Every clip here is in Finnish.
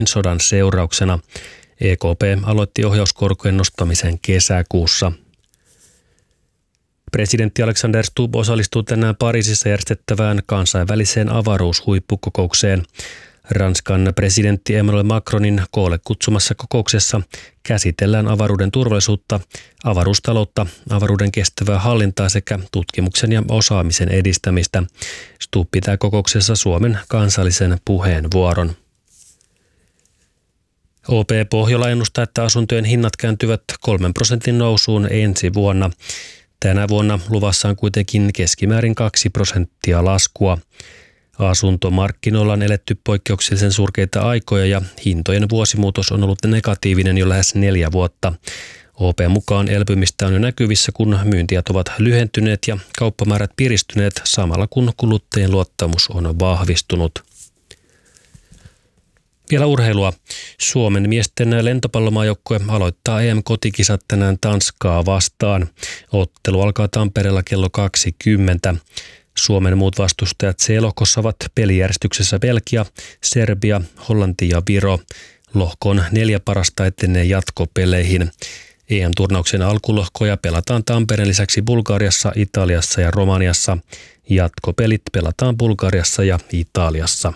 sodan seurauksena. EKP aloitti ohjauskorkojen nostamisen kesäkuussa. Presidentti Alexander Stubb osallistuu tänään Pariisissa järjestettävään kansainväliseen avaruushuippukokoukseen. Ranskan presidentti Emmanuel Macronin koolle kutsumassa kokouksessa käsitellään avaruuden turvallisuutta, avaruustaloutta, avaruuden kestävää hallintaa sekä tutkimuksen ja osaamisen edistämistä. Stubb pitää kokouksessa Suomen kansallisen puheenvuoron. OP Pohjola ennustaa, että asuntojen hinnat kääntyvät 3% nousuun ensi vuonna. Tänä vuonna luvassa on kuitenkin keskimäärin 2% laskua. Asuntomarkkinoilla on eletty poikkeuksellisen surkeita aikoja ja hintojen vuosimuutos on ollut negatiivinen jo lähes 4 vuotta. OP mukaan elpymistä on jo näkyvissä, kun myyntiajat ovat lyhentyneet ja kauppamäärät piristyneet samalla kun kuluttajien luottamus on vahvistunut. Vielä urheilua. Suomen miesten lentopallomaajoukkue aloittaa EM-kotikisat tänään Tanskaa vastaan. Ottelu alkaa Tampereella kello 20. Suomen muut vastustajat C-lohkossa ovat pelijärjestyksessä Belgia, Serbia, Hollanti ja Viro. Lohkon 4 parasta etenee jatkopeleihin. EM-turnauksen alkulohkoja pelataan Tampereen lisäksi Bulgariassa, Italiassa ja Romaniassa. Jatkopelit pelataan Bulgariassa ja Italiassa.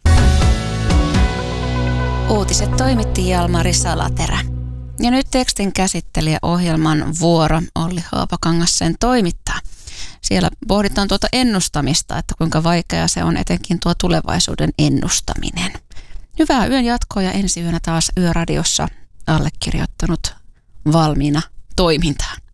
Uutiset toimitti Jalmari Salaterä. Ja nyt tekstin käsittelijä ohjelman vuoro Olli Haapakangas sen toimittaa. Siellä pohditaan tuota ennustamista, että kuinka vaikeaa se on etenkin tuo tulevaisuuden ennustaminen. Hyvää yön jatkoa ja ensi yönä taas Yöradiossa allekirjoittanut valmiina toimintaan.